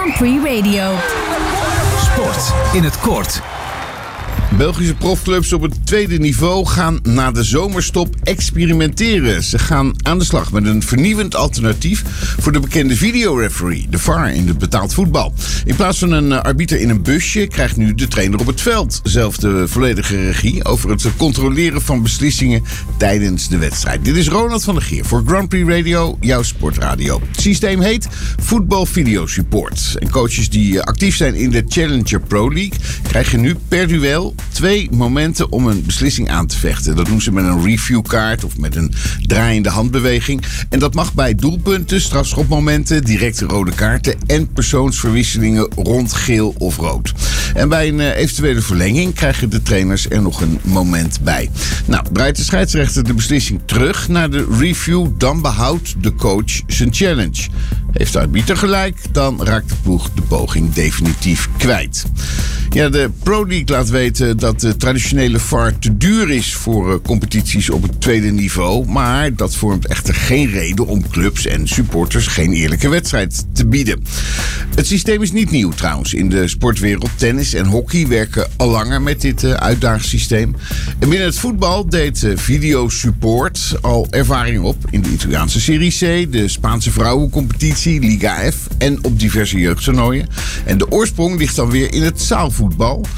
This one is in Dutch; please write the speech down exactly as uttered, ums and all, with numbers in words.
Grand Prix Radio. Sport in het kort. Belgische profclubs op het tweede niveau gaan na de zomerstop experimenteren. Ze gaan aan de slag met een vernieuwend alternatief voor de bekende videoreferee, de V A R in het betaald voetbal. In plaats van een arbiter in een busje krijgt nu de trainer op het veld zelf de volledige regie over het controleren van beslissingen tijdens de wedstrijd. Dit is Ronald van der Geer voor Grand Prix Radio, jouw sportradio. Het systeem heet Voetbal Video Support. En coaches die actief zijn in de Challenger Pro League krijgen nu per duel twee momenten om een beslissing aan te vechten. Dat doen ze met een reviewkaart of met een draaiende handbeweging. En dat mag bij doelpunten, strafschopmomenten, directe rode kaarten en persoonsverwisselingen rond geel of rood. En bij een eventuele verlenging krijgen de trainers er nog een moment bij. Nou, draait de scheidsrechter de beslissing terug naar de review, dan behoudt de coach zijn challenge. Heeft de arbiter gelijk, dan raakt de ploeg de poging definitief kwijt. Ja, de Pro League laat weten dat de traditionele V A R te duur is voor uh, competities op het tweede niveau. Maar dat vormt echter geen reden om clubs en supporters geen eerlijke wedstrijd te bieden. Het systeem is niet nieuw trouwens. In de sportwereld, tennis en hockey werken al langer met dit uh, uitdagingssysteem. En binnen het voetbal deed uh, Video Support al ervaring op in de Italiaanse Serie C, de Spaanse vrouwencompetitie, Liga F en op diverse jeugdtoernooien. En de oorsprong ligt dan weer in het zaalvoetbal.